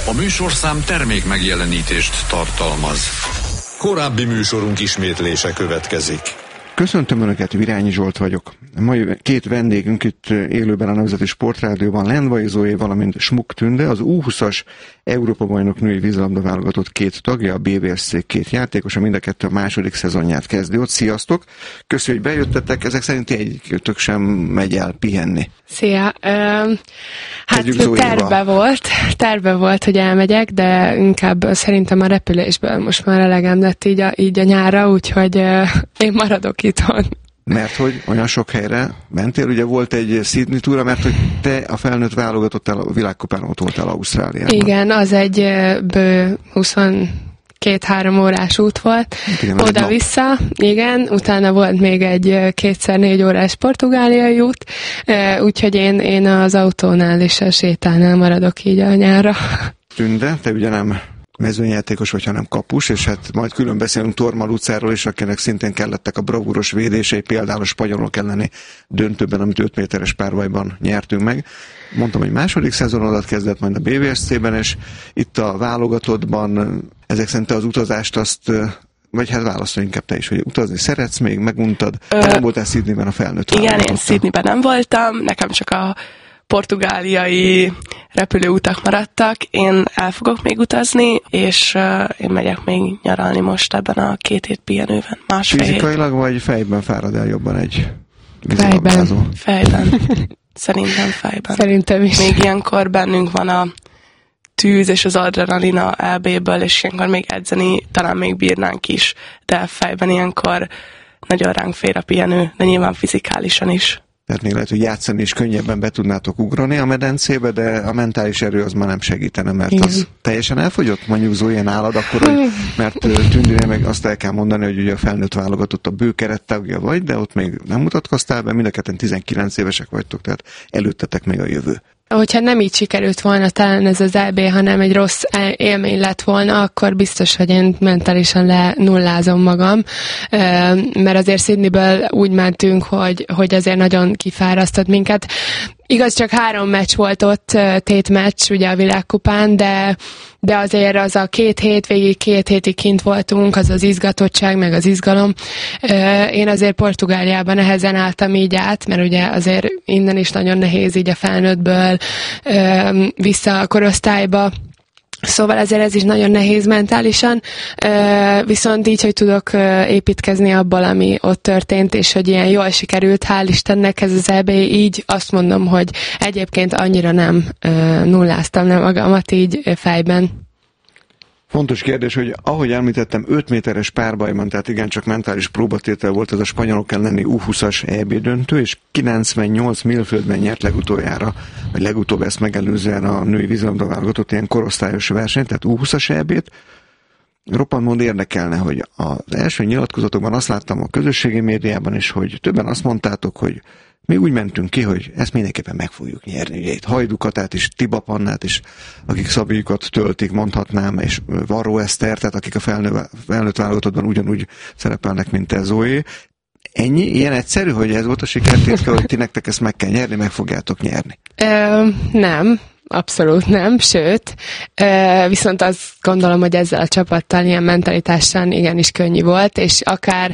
A műsorszám termék megjelenítést tartalmaz. Korábbi műsorunk ismétlése következik. Köszöntöm Önöket, Virányi Zsolt vagyok. Mai két vendégünk itt élőben a Nemzeti Sportrádióban, Lendvai Zoé, valamint Smuk Tünde, az U20-as Európa-bajnok női vízilabda válogatott két tagja, a BVSC két játékosa, mind a kettő a második szezonját kezdi ott. Sziasztok! Köszönjük, hogy bejöttetek, ezek szerint egyikőtök sem megy el pihenni. Szia! Hát terve volt, hogy elmegyek, de inkább szerintem a repülésből most már elegem lett így a nyárra, úgyhogy én maradok itthon. Mert hogy olyan sok helyre mentél, ugye volt egy Sydney túra, mert hogy te a felnőtt válogatottál a világkupán ott voltál Ausztráliában. Igen, az egy bő 22-3 órás út volt, oda-vissza, igen, utána volt még egy 2x4 órás portugáliai út, úgyhogy én az autónál és a sétánál maradok így a nyárra. Tünde, te ugye nem mezőnyjátékos vagy, hanem kapus, és hát majd külön beszélünk Torma Lucáról is, akinek szintén kellettek a bravúros védései, például a spanyolok elleni döntőben, amit 5 méteres párbajban nyertünk meg. Mondtam, hogy második szezonodat kezdett majd a BVSC-ben, és itt a válogatottban ezek szerint az utazást azt, vagy hát válaszolj inkább te is, hogy utazni szeretsz még, meguntad. Nem voltál Sydneyben a felnőtt válogatottan? Igen, én Sydneyben nem voltam, nekem csak a portugáliai repülőutak maradtak. Én el fogok még utazni, és én megyek még nyaralni most ebben a 2 hét pihenőben. Fizikailag vagy fejben fárad el jobban egy vízilabdázó? Fejben. Szerintem fejben. Szerintem is. Még ilyenkor bennünk van a tűz és az adrenalina EB-ből, és ilyenkor még edzeni talán még bírnánk is, de fejben ilyenkor nagyon ránk fér a pihenő, de nyilván fizikálisan is. Tehát még lehet, hogy játszani is könnyebben be tudnátok ugrani a medencébe, de a mentális erő az már nem segítene, mert igen. Az teljesen elfogyott, mondjuk Zoé nálad akkor, hogy, mert Tündénél meg azt el kell mondani, hogy ugye a felnőtt válogatott a bő kerettagja vagy, de ott még nem mutatkoztál be, mind a ketten 19 évesek vagytok, tehát előttetek még a jövő. Hogyha nem így sikerült volna talán ez az EB, hanem egy rossz élmény lett volna, akkor biztos, hogy én mentálisan lenullázom magam, mert azért Sydneyből úgy mentünk, hogy azért nagyon kifárasztott minket. Igaz, csak 3 meccs volt ott, tétmeccs ugye a világkupán, de azért az a 2 hét, végig 2 hétig kint voltunk, az az izgatottság, meg az izgalom. Én azért Portugáliában nehezen álltam így át, mert ugye azért innen is nagyon nehéz így a felnőttből vissza a korosztályba. Szóval ezért ez is nagyon nehéz mentálisan, viszont így, hogy tudok építkezni abból, ami ott történt, és hogy ilyen jól sikerült, hál' Istennek ez az EB, így azt mondom, hogy egyébként annyira nem nulláztam le magamat így fejben. Fontos kérdés, hogy ahogy említettem, 5 méteres párbajban, tehát igencsak mentális próbatétel volt ez a spanyolok elleni U20-as EB döntő, és 98 Milföldben nyert legutoljára, vagy legutóbb ezt megelőzően a női vízilabda válogatott ilyen korosztályos verseny, tehát U20-as EB-t. Roppant mód érdekelne, hogy az első nyilatkozatokban azt láttam a közösségi médiában is, hogy többen azt mondtátok, hogy mi úgy mentünk ki, hogy ezt mindenképpen meg fogjuk nyerni. Ugye itt Hajdukatát is, Tibapannát is, akik szabályokat töltik, mondhatnám, és Varró Eszter, tehát akik a felnőtt válogatottban ugyanúgy szerepelnek, mint te, Zoé. Ennyi? Ilyen egyszerű, hogy ez volt a sikertétka, hogy ti nektek ezt meg kell nyerni, meg fogjátok nyerni? Nem. Abszolút nem, sőt, viszont azt gondolom, hogy ezzel a csapattal ilyen mentalitással igenis könnyű volt, és akár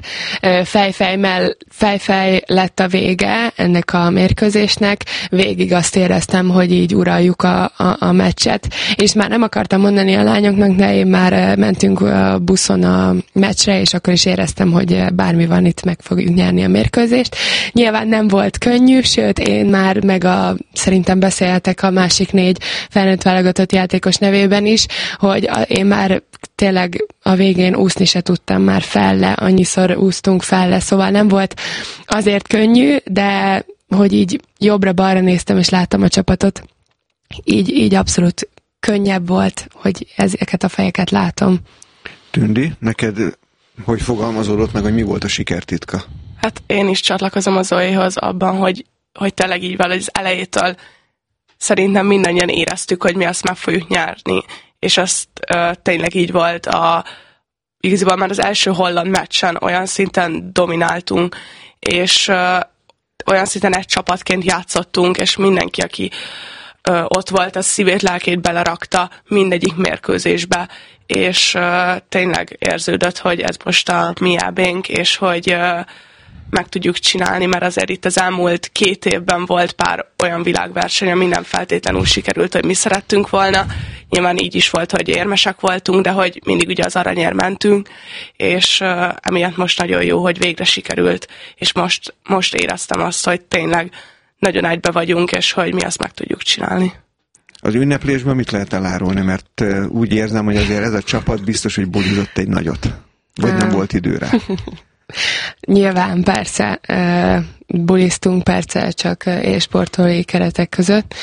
fejfej lett a vége ennek a mérkőzésnek, végig azt éreztem, hogy így uraljuk a meccset, és már nem akartam mondani a lányoknak, de én már mentünk a buszon a meccsre, és akkor is éreztem, hogy bármi van, itt meg fogjuk nyerni a mérkőzést. Nyilván nem volt könnyű, sőt, én már szerintem beszéltek a másik 4 felnőtt válogatott játékos nevében is, hogy én már tényleg a végén úszni se tudtam már felle, annyiszor úsztunk felle, szóval nem volt azért könnyű, de hogy így jobbra-balra néztem, és láttam a csapatot, így abszolút könnyebb volt, hogy ezeket a fejeket látom. Tündi, neked hogy fogalmazódott meg, hogy mi volt a sikertitka? Hát én is csatlakozom a Zoéhoz abban, hogy tényleg így valahogy az elejétől szerintem mindannyian éreztük, hogy mi azt meg fogjuk nyerni, és azt tényleg így volt. Igazából már az első holland meccsen olyan szinten domináltunk, és olyan szinten egy csapatként játszottunk, és mindenki, aki ott volt, az szívét, lelkét belerakta mindegyik mérkőzésbe, és tényleg érződött, hogy ez most a mi EB-nk, és hogy meg tudjuk csinálni, mert azért itt az elmúlt 2 évben volt pár olyan világverseny, ami nem feltétlenül sikerült, hogy mi szerettünk volna. Nyilván így is volt, hogy érmesek voltunk, de hogy mindig ugye az aranyért mentünk, és emiatt most nagyon jó, hogy végre sikerült, és most éreztem azt, hogy tényleg nagyon egybe vagyunk, és hogy mi azt meg tudjuk csinálni. Az ünneplésben mit lehet elárulni? Mert úgy érzem, hogy azért ez a csapat biztos, hogy bulizott egy nagyot. Vagy nem volt idő rá. Nyilván, persze, buliztunk, persze, csak élsportolói keretek között.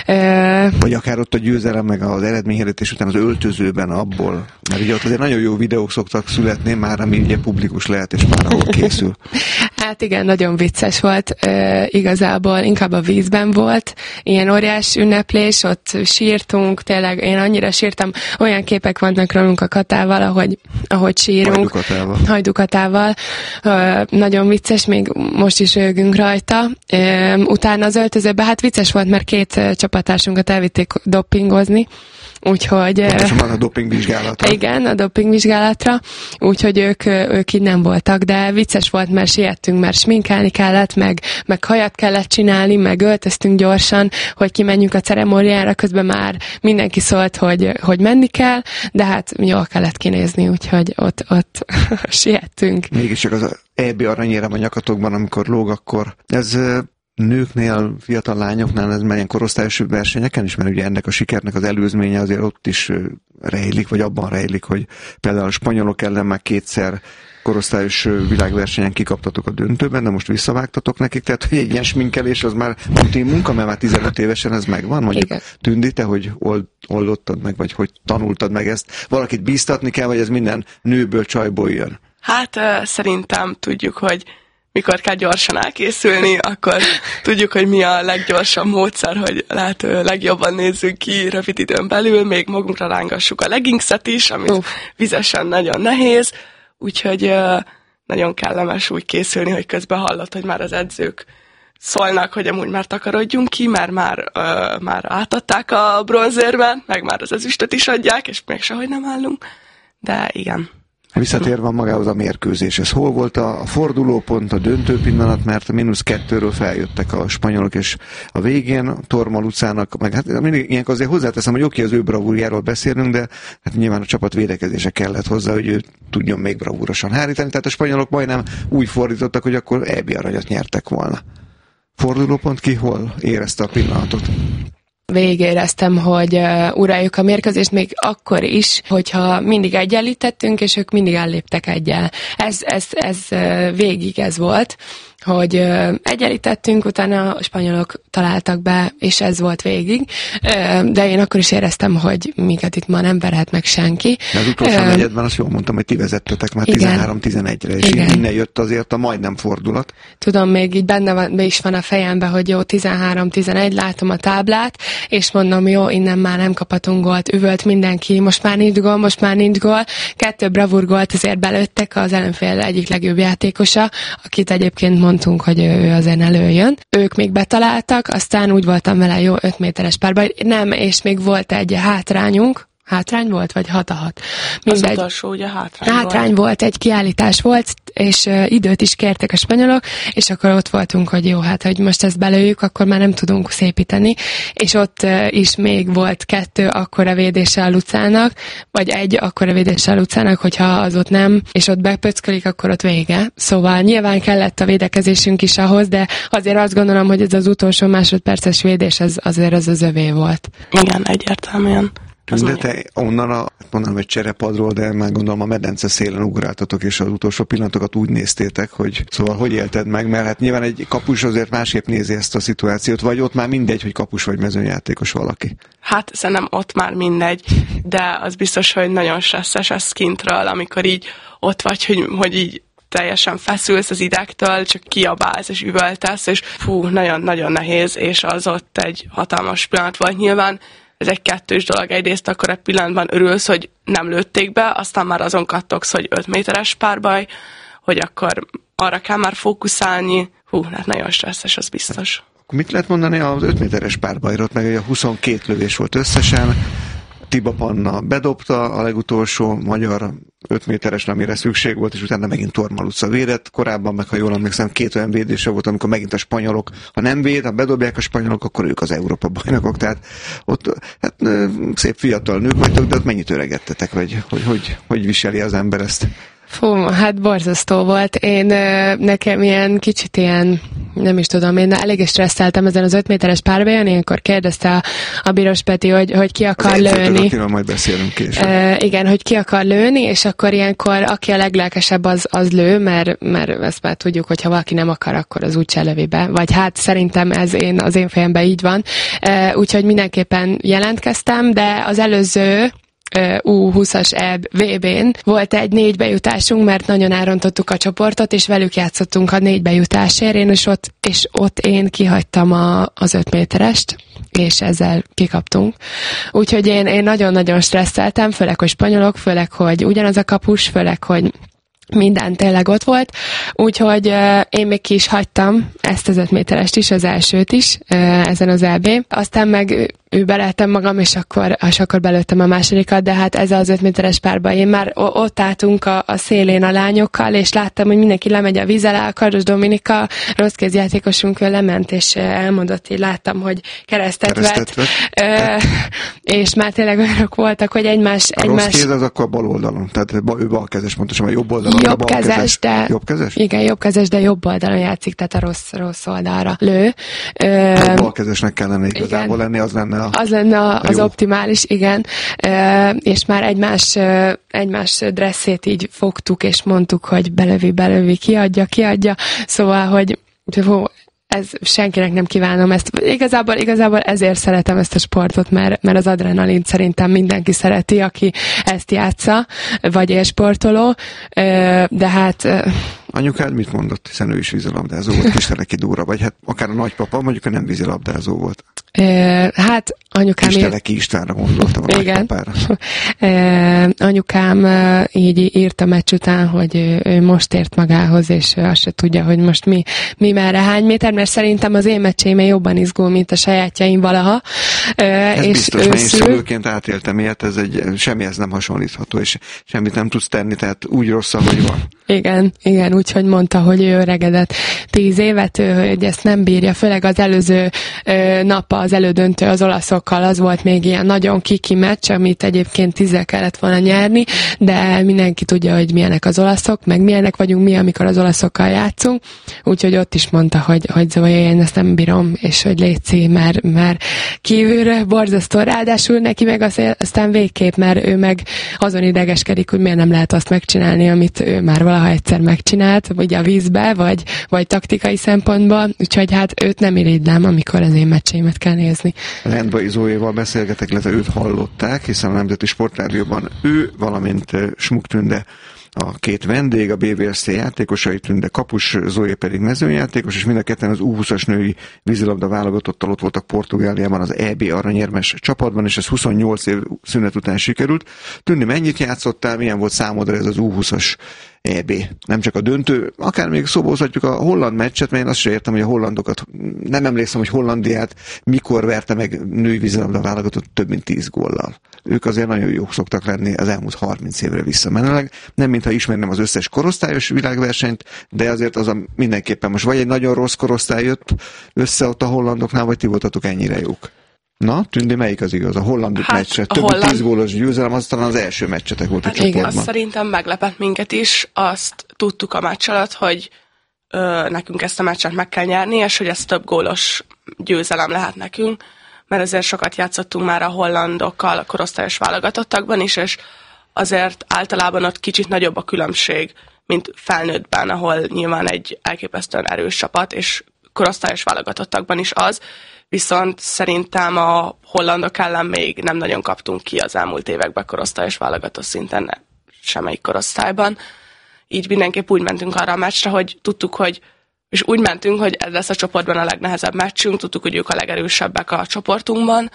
Vagy akár ott a győzelem, meg az eredményhirdetés után az öltözőben abból, mert ugye ott azért nagyon jó videók szoktak születni, már ami ugye publikus lehet, és már ahol készül. Hát igen, nagyon vicces volt, igazából inkább a vízben volt, ilyen óriás ünneplés, ott sírtunk, tényleg én annyira sírtam, olyan képek vannak rólunk a Katával, ahogy sírunk. Hajdukatával. Nagyon vicces, még most is rögünk rajta. Utána az öltözőben, hát vicces volt, mert 2 csapattársunkat elvitték dopingozni, úgyhogy... Pontosan a dopingvizsgálatra. Igen, a dopingvizsgálatra, úgyhogy ők így nem voltak, de vicces volt, mert siettünk, mert sminkelni kellett, meg hajat kellett csinálni, meg öltöztünk gyorsan, hogy kimenjünk a ceremóniára, közben már mindenki szólt, hogy menni kell, de hát jól kellett kinézni, úgyhogy ott siettünk. Mégiscsak az EB aranyérem a nyakatokban, amikor lóg, akkor ez... nőknél, fiatal lányoknál ez milyen korosztályos versenyeken is, mert ugye ennek a sikernek az előzménye azért ott is rejlik, vagy abban rejlik, hogy például a spanyolok ellen már 2-szer korosztályos világversenyen kikaptatok a döntőben, de most visszavágtatok nekik, tehát hogy egy ilyen sminkelés az már rutin munka, mert már 15 évesen ez megvan, mondjuk Tündi, te hogy oldottad meg, vagy hogy tanultad meg ezt? Valakit bíztatni kell, vagy ez minden nőből, csajból jön? Hát szerintem tudjuk, hogy mikor kell gyorsan elkészülni, akkor tudjuk, hogy mi a leggyorsabb módszer, hogy lehető legjobban nézzünk ki rövid időn belül, még magunkra rángassuk a leggingset is, ami vizesen nagyon nehéz, úgyhogy nagyon kellemes úgy készülni, hogy közben hallott, hogy már az edzők szólnak, hogy amúgy már takarodjunk ki, mert már átadták a bronzérben, meg már az ezüstöt is adják, és még sehogy nem állunk, de igen. Visszatérve magához a mérkőzéshez, hol volt a fordulópont, a döntő pillanat, mert a -2-ről feljöttek a spanyolok, és a végén Torma Lucának, meg hát mindig ilyenkor azért hozzáteszem, hogy oké, az ő bravúrjáról beszélünk, de hát nyilván a csapat védekezése kellett hozzá, hogy ő tudjon még bravúrosan hárítani, tehát a spanyolok majdnem úgy fordítottak, hogy akkor EB aranyat nyertek volna. Fordulópont ki hol érezte a pillanatot? Végéreztem, hogy uraljuk a mérkőzést még akkor is, hogyha mindig egyenlítettünk, és ők mindig elléptek egyel. Ez végig ez volt, hogy egyenlítettünk, utána a spanyolok találtak be, és ez volt végig. De én akkor is éreztem, hogy minket itt ma nem verhet meg senki. De az utolsó negyedben azt jól mondtam, hogy ti vezettetek már 13-11-re, és innen jött azért a majdnem fordulat. Tudom, még így benne is van a fejemben, hogy jó, 13-11, látom a táblát, és mondom, jó, innen már nem kaphatunk gólt, üvölt mindenki, most már nincs gól. 2 bravúr gólt azért belőttek, az ellenfél egyik legjobb játékosa, akit egyébként mondtunk, hogy ő azért előjön. Ők még betaláltak, aztán úgy voltam vele, jó, 5 méteres párbaj. Nem, és még volt egy hátrányunk. Hátrány volt, vagy 6-6? Az utolsó ugye hátrány volt, egy kiállítás volt, és időt is kértek a spanyolok, és akkor ott voltunk, hogy jó, hát hogy most ezt belőjük, akkor már nem tudunk szépíteni, és ott is még volt 2 akkora védése a Lucának, vagy 1 akkora védése a Lucának, hogyha az ott nem, és ott bepöckölik, akkor ott vége. Szóval nyilván kellett a védekezésünk is ahhoz, de azért azt gondolom, hogy ez az utolsó másodperces védés, azért az övé volt. Igen, egyértelműen. De te onnan mondanám, hogy cserepadról, de már gondolom a medence szélen ugráltatok, és az utolsó pillanatokat úgy néztétek, hogy szóval hogy élted meg, mert hát nyilván egy kapus azért másképp nézi ezt a szituációt, vagy ott már mindegy, hogy kapus vagy mezőnyjátékos valaki. Hát szerintem ott már mindegy, de az biztos, hogy nagyon stresszes ez kintről, amikor így ott vagy, hogy így teljesen feszülsz az idegtől, csak kiabálsz és üvöltesz, és nagyon-nagyon nehéz, és az ott egy hatalmas pillanat volt nyilván. Ez egy kettős dolog. Egyrészt akkor egy pillanatban örülsz, hogy nem lőtték be, aztán már azon kattogsz, hogy 5 méteres párbaj, hogy akkor arra kell már fókuszálni. Hát nagyon stresszes, az biztos. Mit lehet mondani az 5 méteres párbajról, meg ugye 22 lövés volt összesen, Tiba Panna bedobta a legutolsó magyar 5 méteres, amire szükség volt, és utána megint Tormaluca védett. Korábban meg, ha jól emlékszem, 2 olyan védése volt, amikor megint a spanyolok, ha nem véd, ha bedobják a spanyolok, akkor ők az Európa bajnokok. Tehát ott hát, szép fiatal nők vagytok, de ott mennyit öregettetek, vagy hogy viseli az ember ezt? Fú, hát borzasztó volt. Nekem kicsit nem is tudom, én eléggé stresszeltem ezen az 5 méteres párbajon, ilyenkor kérdezte a Bíros Peti, hogy ki akar lőni. Majd beszélünk később. Igen, hogy ki akar lőni, és akkor ilyenkor aki a leglelkesebb az lő, mert ezt már tudjuk, hogy ha valaki nem akar, akkor az úgyse lövi be. Vagy hát szerintem ez az én fejemben így van. Úgyhogy mindenképpen jelentkeztem, de az előző U20-as VB-n volt egy 4 bejutásunk, mert nagyon elrontottuk a csoportot, és velük játszottunk a 4 bejutásért, és ott én kihagytam az 5 méterest, és ezzel kikaptunk. Úgyhogy én nagyon-nagyon stresszeltem, főleg, hogy spanyolok, főleg, hogy ugyanaz a kapus, főleg, hogy minden tényleg ott volt, úgyhogy én még ki is hagytam ezt az 5 méterest is, az elsőt is, ezen az EB-n. Aztán meg übereltem magam, és akkor belőttem a másodikat, de hát ez az 5 méteres párban én már ott álltunk a szélén a lányokkal, és láttam, hogy mindenki lemegy a víz alá, a Kardos Dominika, rossz kézjátékosunk, ő lement, és elmondott, így láttam, hogy keresztet vett. És már tényleg olyanok voltak, hogy egymás... Rossz kéz az akkor bal oldalon, tehát ő balkezes, pontosan, a jobb oldalon. Jobbkezes, de... Jobbkezes? Igen, jobbkezes, de jobb oldalon játszik, tehát a rossz oldalra lő. Balkezesnek kellene igazából lenni, az lenne az lenne az optimális, igen. És már egymás dresszét így fogtuk, és mondtuk, hogy belövi, kiadja. Szóval, hogy ez senkinek nem kívánom ezt. Igazából ezért szeretem ezt a sportot, mert az adrenalint szerintem mindenki szereti, aki ezt játsza, vagy élsportoló, de hát... Anyukád mit mondott, hiszen ő is vízilabdázó volt, Kisteleki Dóra, vagy hát akár a nagypapa, mondjuk nem vízilabdázó volt. Hát anyukám... Kisteleki Istvánra gondoltam, a nagypapára. Anyukám így írt a meccs után, hogy ő most ért magához, és ő azt se tudja, hogy most mi merre hány méter, mert szerintem az én meccséimben jobban izgul, mint a sajátjaim valaha. Ez és biztos, mert én szülőként átéltem ilyet, semmihez nem hasonlítható, és semmit nem tudsz tenni, tehát úgy rossz, ahogy van. Igen, úgyhogy mondta, hogy ő öregedett 10 évet, hogy ezt nem bírja, főleg az előző nap, az elődöntő az olaszokkal, az volt még ilyen nagyon kiki meccs, amit egyébként 10-el kellett volna nyerni, de mindenki tudja, hogy milyenek az olaszok, meg milyenek vagyunk mi, amikor az olaszokkal játszunk, úgyhogy ott is mondta, hogy Zoe, én ezt nem bírom, és hogy létszi, mert kívülről borzasztó, ráadásul neki meg aztán végképp, mert ő meg azon idegeskedik, hogy miért nem lehet azt megcsinálni, amit ő már valaha egyszer megcsinált, vagy a vízbe, vagy taktikai szempontból, úgyhogy hát őt nem irigylem, amikor az én meccseimet kell nézni. Lendvai Zoéval beszélgetek, illetve őt hallották, hiszen a Nemzeti Sportrádióban ő, valamint Smuk Tünde a 2 vendég, a BVSC játékosai, Tünde kapus, Zoé pedig mezőnyjátékos, és mind a ketten az U20-as női vízilabda válogatottal ott voltak Portugáliában az EB aranyérmes csapatban, és ez 28 év szünet után sikerült. Tündi, mennyit játszottál, milyen volt számodra ez az U20-as EB? Nem csak a döntő, akár még szóba hozhatjuk a holland meccset, mert én azt sem értem, hogy a hollandokat, nem emlékszem, hogy Hollandiát mikor verte meg női vízilabda válogatott több mint 10 góllal. Ők azért nagyon jók szoktak lenni az elmúlt 30 évre visszamenőleg. Nem mintha ismerném az összes korosztályos világversenyt, de azért az mindenképpen most vagy egy nagyon rossz korosztály jött össze ott a hollandoknál, vagy ti voltatok ennyire jók. Na, Tündi, melyik az igaz? A hollandok meccse. Több mint 10 gólos győzelem, az talán az első meccsetek volt a csoportban. Igen, azt szerintem meglepett minket is. Azt tudtuk a meccs alatt, hogy nekünk ezt a meccset meg kell nyerni, és hogy ez több gólos győzelem lehet nekünk, mert azért sokat játszottunk már a hollandokkal, a korosztályos válogatottakban is, és azért általában ott kicsit nagyobb a különbség, mint felnőttben, ahol nyilván egy elképesztően erős csapat, és korosztályos válogatottakban is az, viszont szerintem a hollandok ellen még nem nagyon kaptunk ki az elmúlt években korosztályos válogatott szinten, semmelyik korosztályban. Így mindenképp úgy mentünk arra a meccsre, hogy tudtuk, hogy és úgy mentünk, hogy ez lesz a csoportban a legnehezebb meccsünk, tudtuk, hogy ők a legerősebbek a csoportunkban,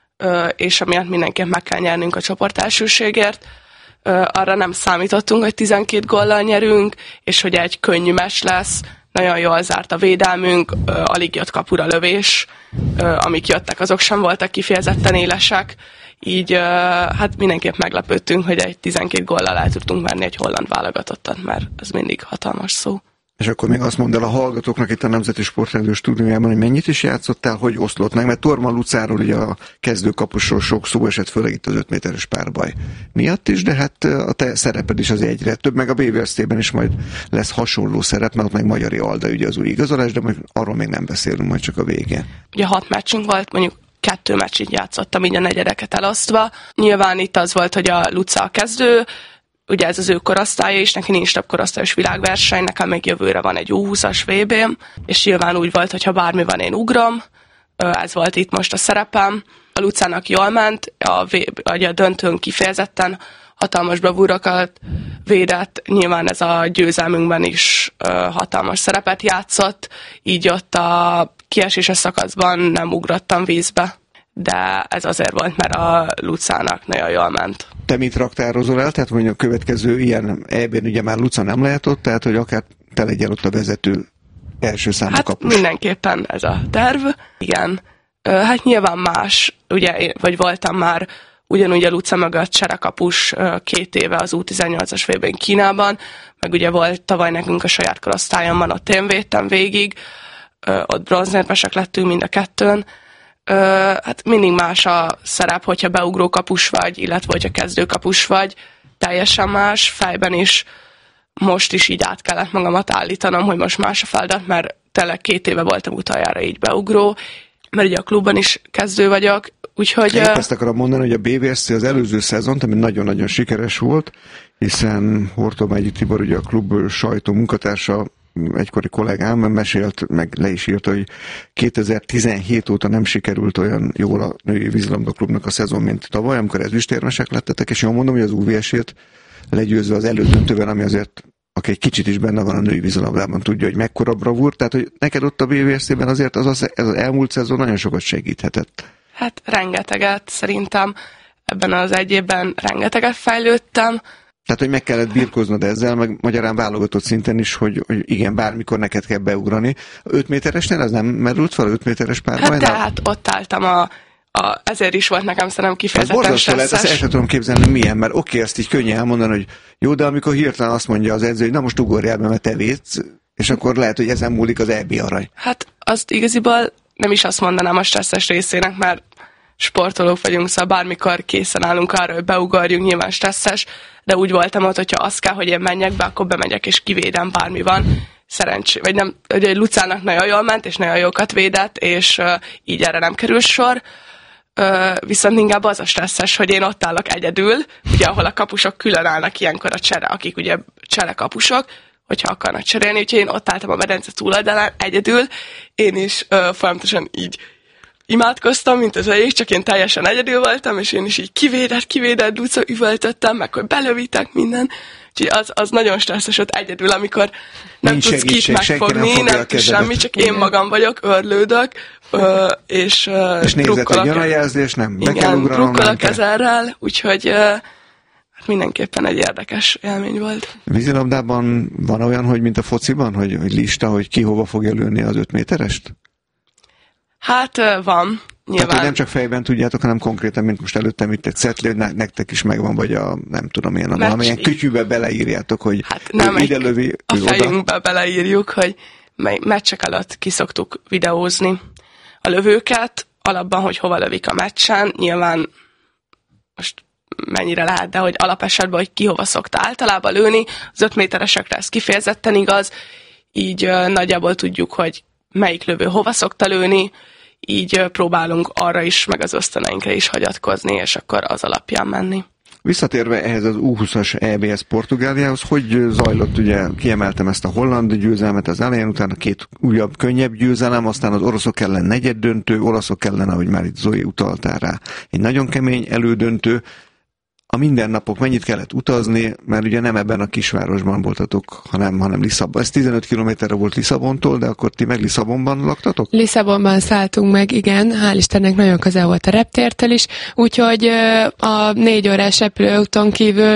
és amiatt mindenképp meg kell nyernünk a csoport elsőségért. Arra nem számítottunk, hogy 12 góllal nyerünk, és hogy egy könnyű meccs lesz. nagyon jól zárt a védelmünk, alig jött kapura lövés, amik jöttek, azok sem voltak kifejezetten élesek, így hát mindenképp meglepődtünk, hogy egy 12 góllal el tudtunk menni egy holland válogatottat, mert ez mindig hatalmas szó. És akkor még azt mondd el a hallgatóknak itt a Nemzeti Sportrádió stúdiójában, hogy mennyit is játszottál, hogy oszlott meg, mert Torman Lucáról ugye a kezdőkapusról sok szó esett, főleg itt az 5 méteres párbaj miatt is, de hát a te szereped is az egyre több, meg a BVST-ben is majd lesz hasonló szerep, mert ott meg Magyari Alda ugye az új igazolás, de arról még nem beszélünk, majd csak a végén. Ugye 6 meccsünk volt, mondjuk 2 meccsit játszottam így a negyedeket elosztva. Nyilván itt az volt, hogy a Luca a kezdő, ugye ez az ő korosztálya is, neki nincs több korosztályos világverseny, nekem még jövőre van egy U20-as VB-m, és nyilván úgy volt, hogy ha bármi van, én ugrom, ez volt itt most a szerepem. A Lucának jól ment, a döntőn kifejezetten hatalmas bravúrokat védett, nyilván ez a győzelmünkben is hatalmas szerepet játszott, így ott a kieséses szakaszban nem ugrottam vízbe, de ez azért volt, mert a Lucának nagyon jól ment. Te mit raktározol el? Tehát mondjuk a következő ilyen EB-n ugye már Luca nem lehet ott, tehát hogy akár te legyen ott a vezető első számú kapus. Hát mindenképpen ez a terv. Igen. Hát nyilván más, ugye, vagy voltam már ugyanúgy a Luca mögött cserekapus 2 éve az U18-as VB-n Kínában, meg ugye volt tavaly nekünk a saját korosztályomban, ott én védtem végig, ott bronzérmesek lettünk mind a kettőn. Hát mindig más a szerep, hogyha beugró kapus vagy, illetve hogyha kezdőkapus vagy, teljesen más, fejben is most is így át kellett magamat állítanom, hogy most más a feladat, mert tényleg 2 éve voltam utoljára így beugró, mert ugye a klubban is kezdő vagyok, úgyhogy... Én ezt akarom mondani, hogy a BVSC az előző szezont, ami nagyon-nagyon sikeres volt, hiszen Hortobágyi Tibor, ugye a klub sajtó munkatársa, egykori kollégám mesélt, meg le is írta, hogy 2017 óta nem sikerült olyan jól a női vízilabdaklubnak a szezon, mint tavaly, amikor ezüstérmesek lettetek, és jól mondom, hogy az UVS-ét legyőzve az elődöntőben, ami azért, aki egy kicsit is benne van a női vízilabdában, tudja, hogy mekkora bravúr, tehát hogy neked ott a BVSC-ben azért ez az elmúlt szezon nagyon sokat segíthetett. Hát rengeteget, szerintem ebben az egy évben rengeteget fejlődtem. Tehát, hogy meg kellett birkóznod ezzel, meg magyarán válogatott szinten is, hogy igen, bármikor neked kell beugrani. 5 méteresnél az nem merült fel, 5 méteres párbajnál? Hát tehát ott álltam ezért is volt nekem szerintem kifejezetten stresszes. Ezt el sem tudom képzelni, milyen, mert oké, ezt így könnyű elmondani, hogy jó, de amikor hirtelen azt mondja az edző, hogy na most ugorjál be, mert te védsz, és akkor lehet, hogy ezen múlik az EB arany. Hát azt igaziból nem is azt mondanám a stresszes részének, mert sportolók vagyunk, szóval bármikor készen állunk arra, hogy beugorjunk, nyilván stresszes, de úgy voltam ott, hogyha az kell, hogy én menjek be, akkor bemegyek és kivédem, bármi van. Vagy nem, hogy Lucának nagyon jól ment, és nagyon jókat védett, és így erre nem kerül sor. Viszont inkább az a stresszes, hogy én ott állok egyedül, ugye ahol a kapusok külön állnak ilyenkor a csere, akik ugye cserekapusok, hogyha akarnak cserélni, úgyhogy én ott álltam a medence túloldalán egyedül, én is folyamatosan így imádkoztam, mint az ég, csak én teljesen egyedül voltam, és én is így kivédett, Luca üvöltöttem, meg hogy belövitek minden. Úgyhogy az nagyon stresszes ott egyedül, amikor nem tudsz kit megfogni, nem tudsz semmi, csak én magam vagyok, örlődök, és nézed, hogy jön a jelzés, nem, be kell ugranom. Drukkolok ezerrel, úgyhogy hát mindenképpen egy érdekes élmény volt. Vízilabdában van olyan, hogy mint a fociban, hogy lista, hogy ki hova fogja lőni az 5 méterest? Hát van, nyilván. Tehát, nem csak fejben tudjátok, hanem konkrétan, mint most előttem itt egy cetli, hogy nektek is megvan, vagy a nem tudom én, valamilyen kütyűbe beleírjátok, hogy hát nem ide lövi, a fejünkbe beleírjuk, hogy meccsek alatt kiszoktuk videózni a lövőket, alapban, hogy hova lövik a meccsen, nyilván most mennyire lehet, de hogy alapesetben, hogy ki hova szokta általában lőni, az 5 méteresekre ez kifejezetten igaz, így nagyjából tudjuk, hogy melyik lövő hova szokta lőni, így próbálunk arra is, meg az ösztöneinkre is hagyatkozni, és akkor az alapján menni. Visszatérve ehhez az U20-as EBS Portugáliához, hogy zajlott, ugye kiemeltem ezt a holland győzelmet az elején, utána 2 újabb, könnyebb győzelem, aztán az oroszok ellen negyeddöntő, olaszok ellen, ahogy már itt Zoe utaltál rá, egy nagyon kemény elődöntő. A mindennapok mennyit kellett utazni, mert ugye nem ebben a kisvárosban voltatok, hanem Lisszabon. Ez 15 kilométerre volt Lisszabontól, de akkor ti meg Lisszabonban laktatok? Lisszabonban szálltunk meg, igen, hál' Istennek nagyon közel volt a reptértől is, úgyhogy a 4 órás repülőúton kívül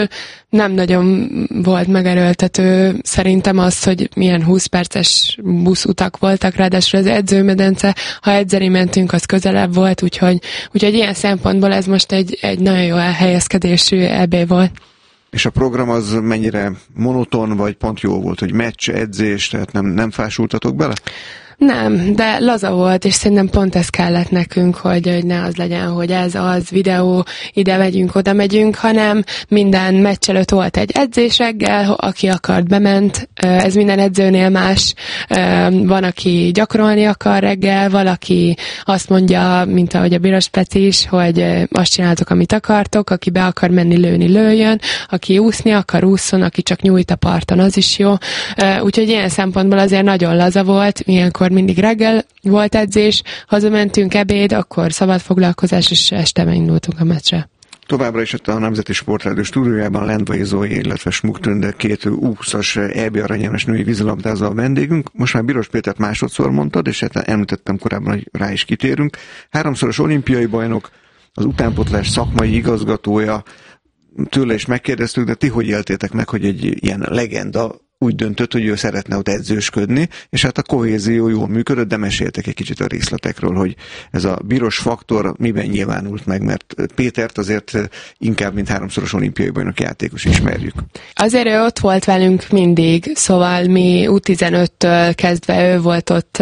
Nem nagyon volt megerőltető szerintem az, hogy milyen 20 perces buszutak voltak, ráadásul az edzőmedence, ha edzeni mentünk, az közelebb volt, úgyhogy ilyen szempontból ez most egy nagyon jó elhelyezkedésű EB volt. És a program az mennyire monoton, vagy pont jó volt, hogy meccs, edzés, tehát nem fásultatok bele? Nem, de laza volt, és szerintem pont ez kellett nekünk, hogy ne az legyen, hogy ez az videó, ide megyünk, oda megyünk, hanem minden meccs előtt volt egy edzés reggel, aki akart, bement, ez minden edzőnél más, van, aki gyakorolni akar reggel, valaki azt mondja, mint ahogy a Biros Peti is, hogy azt csináltok, amit akartok, aki be akar menni lőni, lőjön, aki úszni akar, ússzon, aki csak nyújt a parton, az is jó. Úgyhogy ilyen szempontból azért nagyon laza volt, ilyenkor mindig reggel volt edzés, hazamentünk ebéd, akkor szabadfoglalkozás, és este megindultunk a meccsre. Továbbra is ott a Nemzeti Sportrádió stúdiójában Lendvai Zoé, illetve Smuk Tünde, két U20-as EB aranyérmes női vízilabdázó a vendégünk. Most már Biros Pétert másodszor mondtad, és említettem korábban, hogy rá is kitérünk. 3-szoros olimpiai bajnok, az utánpótlás szakmai igazgatója, tőle is megkérdeztük, de ti hogy éltétek meg, hogy egy ilyen legenda úgy döntött, hogy ő szeretne ott edzősködni, és hát a kohézió jól működött, de meséltek egy kicsit a részletekről, hogy ez a Biros faktor miben nyilvánult meg, mert Pétert azért inkább, mint 3-szoros olimpiai bajnok játékos ismerjük. Azért ő ott volt velünk mindig, szóval mi U15-től kezdve ő volt ott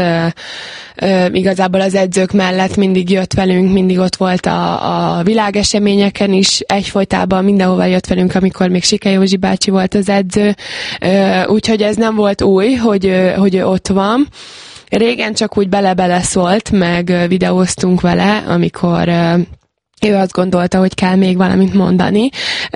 igazából az edzők mellett, mindig jött velünk, mindig ott volt a világeseményeken is, egyfolytában mindenhova jött velünk, amikor még Sike Józsi bácsi volt az edző, úgyhogy ez nem volt új, hogy ott van. Régen csak úgy bele-bele szólt, meg videóztunk vele, amikor ő azt gondolta, hogy kell még valamit mondani.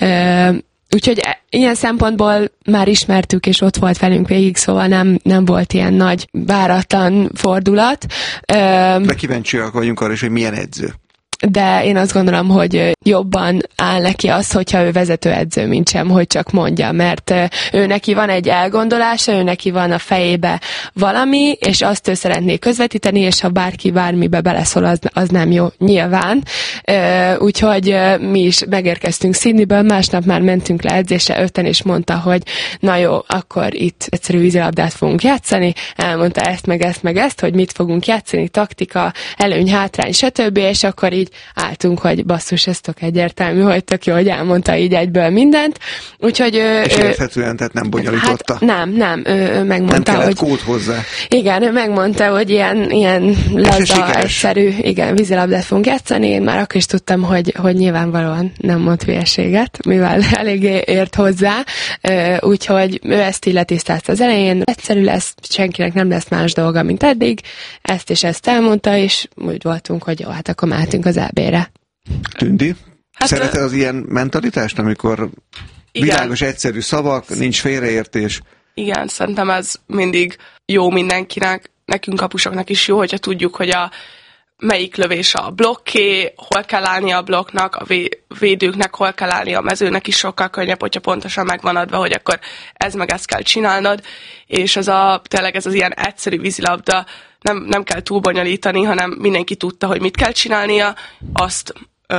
Úgyhogy ilyen szempontból már ismertük, és ott volt velünk végig, szóval nem volt ilyen nagy váratlan fordulat. De kíváncsiak vagyunk arra is, hogy milyen edző. De én azt gondolom, hogy jobban áll neki az, hogyha ő vezetőedző, mint sem, hogy csak mondja, mert ő neki van egy elgondolása, ő neki van a fejébe valami, és azt ő szeretné közvetíteni, és ha bárki bármibe beleszól, az nem jó, nyilván. Úgyhogy mi is megérkeztünk Sydneyből, másnap már mentünk le edzésre 5-en, és mondta, hogy na jó, akkor itt egyszerű vízilabdát fogunk játszani, elmondta ezt, meg ezt, hogy mit fogunk játszani, taktika, előny, hátrány, stb., és akkor így álltunk, hogy basszus, ez tök egyértelmű, hogy tök jó, hogy elmondta így egyből mindent. Úgyhogy és érthetően, tehát nem bonyolította? Hát nem, ő megmondta, nem hogy... kód hozzá. Igen, ő megmondta, hogy ilyen laza, egyszerű, igen, vízilabdát fogunk játszani, én már akkor is tudtam, hogy nyilvánvalóan nem mond hülyeséget, mivel eléggé ért hozzá, úgyhogy ő ezt így letisztázta az elején, egyszerű lesz, senkinek nem lesz más dolga, mint eddig, ezt és ezt elmondta, és úgy voltunk, hogy jó, hát akkor mehetünk az EB-re. Tündi? Hát szereted az ilyen mentalitást, amikor igen, világos, egyszerű szavak, nincs félreértés? Igen, szerintem ez mindig jó mindenkinek, nekünk kapusoknak is jó, hogyha tudjuk, hogy melyik lövés a blokké, hol kell állni a blokknak, a védőknek hol kell állni, a mezőnek is sokkal könnyebb, hogyha pontosan megvan adva, hogy akkor ez meg ezt kell csinálnod, és tényleg ez az ilyen egyszerű vízilabda, nem kell túl bonyolítani, hanem mindenki tudta, hogy mit kell csinálnia, azt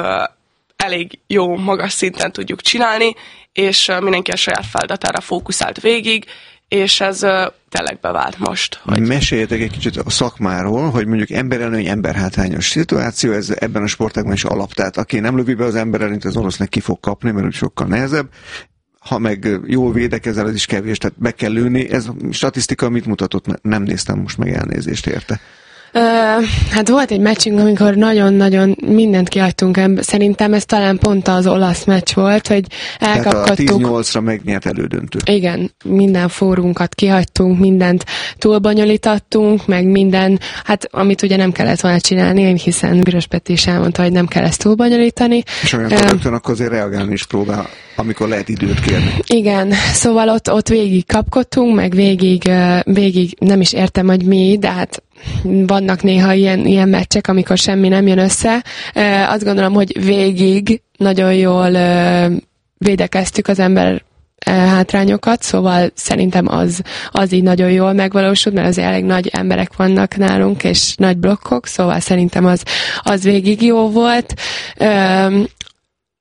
elég jó, magas szinten tudjuk csinálni, és mindenki a saját feladatára fókuszált végig, és ez tényleg bevált most. Hogy... Meséljetek egy kicsit a szakmáról, hogy mondjuk emberelőny, emberhátrányos szituáció, ez ebben a sportágban is alap. Tehát aki nem lövi be az emberelőnyt, az orosznak ki fog kapni, mert úgy sokkal nehezebb. Ha meg jól védekezel, ez is kevés, tehát be kell lőni. Ez a statisztika mit mutatott? Nem néztem most meg, elnézést érte. Hát volt egy meccsünk, amikor nagyon-nagyon mindent kihagytunk. Szerintem ez talán pont az olasz meccs volt, hogy elkapkodtuk. Tehát a 10-8-ra megnyert elődöntő. Igen, minden fórunkat kihagytunk, mindent túlbonyolítottunk, meg minden, hát amit ugye nem kellett volna csinálni, hiszen Biros Peti is elmondta, hogy nem kell ezt túlbonyolítani. És olyan rögtön akkor azért reagálni is próbál, amikor lehet időt kérni. Igen, szóval ott végig kapkodtunk, meg végig nem is értem, hogy mi, de hát vannak néha ilyen meccsek, amikor semmi nem jön össze. Azt gondolom, hogy végig nagyon jól védekeztük az ember hátrányokat, szóval szerintem az így nagyon jól megvalósult, mert azért elég nagy emberek vannak nálunk, és nagy blokkok, szóval szerintem az végig jó volt.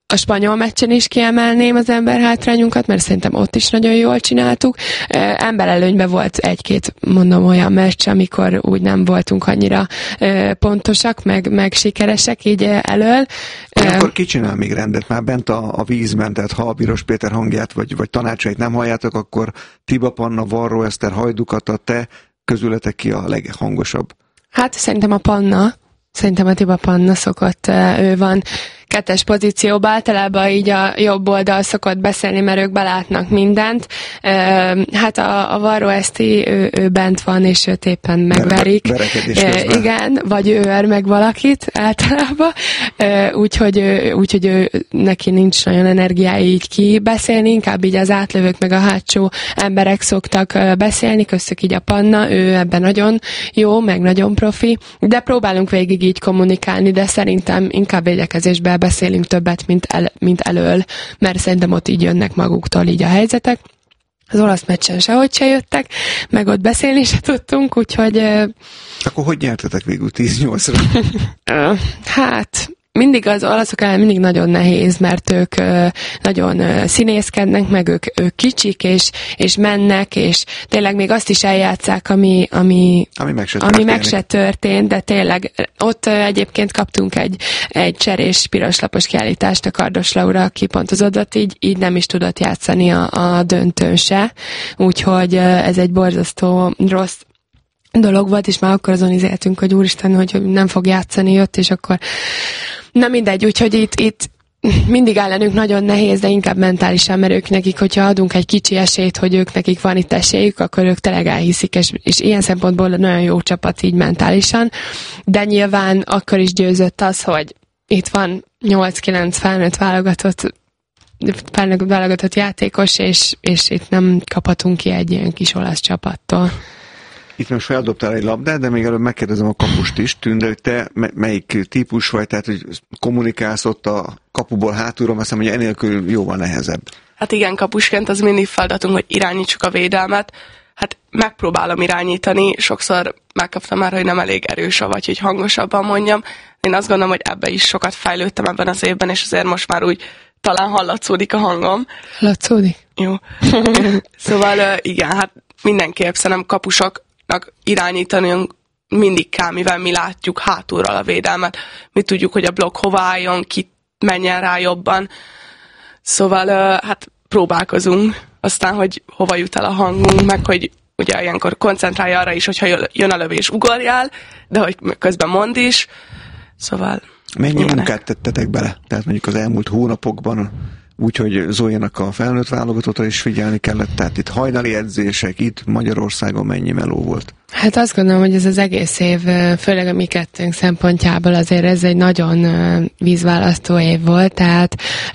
A spanyol meccsen is kiemelném az emberhátrányunkat, mert szerintem ott is nagyon jól csináltuk. Emberelőnyben volt egy-két, mondom, olyan meccs, amikor úgy nem voltunk annyira pontosak, meg sikeresek így elől. Akkor ki csinál még rendet már bent a vízben, tehát ha a Piros Péter hangját vagy tanácsait nem halljátok, akkor Tiba Panna, Varró Eszter, Hajdukata, te közületek ki a leghangosabb? Hát szerintem a Panna. Szerintem a Tiba Panna szokott, ő van kettes pozícióban, általában így a jobb oldal szokott beszélni, mert ők belátnak mindent. Hát a Varró Eszti, ő bent van, és őt éppen megverik. Igen, vagy ő ver meg valakit általában. Úgyhogy neki nincs nagyon energiája így kibeszélni, inkább így az átlövők meg a hátsó emberek szoktak beszélni, köztük így a Panna, ő ebben nagyon jó, meg nagyon profi, de próbálunk végig így kommunikálni, de szerintem inkább védekezésben beszélünk többet, mint elől, mert szerintem ott így jönnek maguktól így a helyzetek. Az olasz meccsen sehogy se jöttek, meg ott beszélni se tudtunk, úgyhogy... Akkor hogy nyertetek végül 10-8-ra? Hát... Mindig az olaszok ellen mindig nagyon nehéz, mert ők nagyon színészkednek, meg ők kicsik, és mennek, és tényleg még azt is eljátszák, ami meg se történt, de tényleg ott egyébként kaptunk egy cserés piroslapos kiállítást a Kardos Laura, aki pontozódott, így nem is tudott játszani a döntőn se, úgyhogy ez egy borzasztó rossz dolog volt, és már akkor azon izéltünk, hogy úristen, hogy nem fog játszani, jött, és akkor na mindegy, úgyhogy itt mindig ellenünk nagyon nehéz, de inkább mentálisan, mert ők nekik, hogyha adunk egy kicsi esélyt, hogy ők nekik van itt esélyük, akkor ők tényleg elhiszik, és ilyen szempontból nagyon jó csapat így mentálisan, de nyilván akkor is győzött az, hogy itt van 8-9 felnőtt válogatott játékos, és itt nem kaphatunk ki egy ilyen kis olasz csapattól. Itt most feldobtál egy labdát, de még előbb megkérdezem a kapust is, Tünde, hogy te melyik típus vagy, tehát hogy kommunikálsz ott a kapuból hátulról, azt hiszem, hogy enélkül jóval nehezebb. Hát igen, kapusként az mindig feladatunk, hogy irányítsuk a védelmet. Hát megpróbálom irányítani, sokszor megkaptam már, hogy nem elég erős, vagy hogy hangosabban mondjam. Én azt gondolom, hogy ebbe is sokat fejlődtem ebben az évben, és azért most már úgy talán hallatszódik a hangom. Hallatszódik? Jó. Szóval igen, hát mindenképp szerintem kapusok irányítani mindig kell, mivel mi látjuk hátulról a védelmet. Mi tudjuk, hogy a blokk hova álljon, ki menjen rá jobban. Szóval hát próbálkozunk. Aztán, hogy hova jut el a hangunk, meg hogy ugye ilyenkor koncentrálj arra is, hogyha jön a lövés, ugorjál, de hogy közben mondd is. Szóval... Mennyi munkát tettetek bele? Tehát mondjuk az elmúlt hónapokban úgyhogy Zoénak a felnőtt válogatottra is figyelni kellett, tehát itt hajnali edzések, itt Magyarországon mennyi meló volt? Hát azt gondolom, hogy ez az egész év, főleg a mi kettőnk szempontjából azért ez egy nagyon vízválasztó év volt, tehát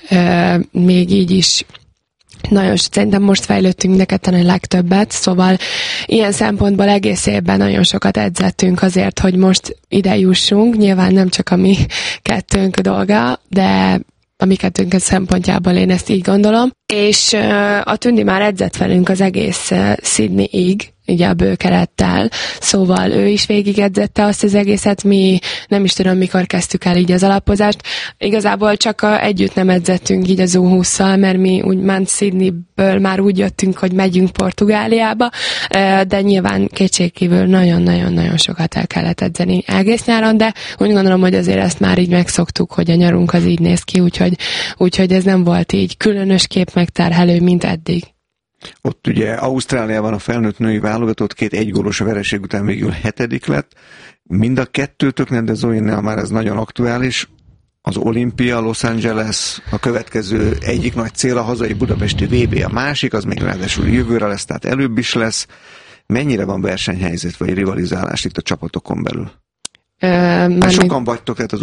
még így is nagyon, szerintem most fejlődtünk mind a ketten a legtöbbet, szóval ilyen szempontból egész évben nagyon sokat edzettünk azért, hogy most ide jussunk, nyilván nem csak a mi kettőnk dolga, de a mi kettőnk szempontjából én ezt így gondolom. És a Tündi már edzett velünk az egész Sydney-ig, ugye a bőkerettel, szóval ő is végigedzette azt az egészet, mi nem is tudom, mikor kezdtük el így az alapozást. Igazából csak együtt nem edzettünk így az U20-szal, mert mi úgymond Sydneyből már úgy jöttünk, hogy megyünk Portugáliába, de nyilván kétségkívül nagyon-nagyon-nagyon sokat el kellett edzeni egész nyáron, de úgy gondolom, hogy azért ezt már így megszoktuk, hogy a nyarunk az így néz ki, úgyhogy ez nem volt így különösképp megterhelő, mint eddig. Ott ugye Ausztráliában a felnőtt női válogatott 2 egygólos vereség után végül 7. lett. Mind a kettőtöknek, de Zoénál már ez nagyon aktuális. Az olimpia, Los Angeles, a következő egyik nagy cél, a hazai budapesti VB, a másik, az még ráadásul jövőre lesz, tehát előbb is lesz. Mennyire van versenyhelyzet vagy rivalizálás itt a csapatokon belül? Sokan vagytok, tehát az